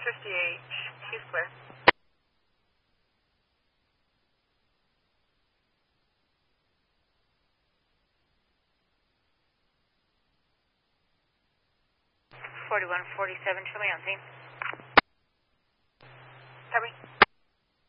650H, he's clear. (4147), show me on scene. Copy.